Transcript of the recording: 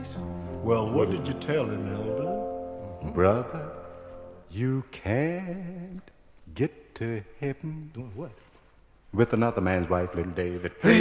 twice. Well, what did you tell him, Elder? Brother, you can't get to heaven Doing what? with another man's wife, little David.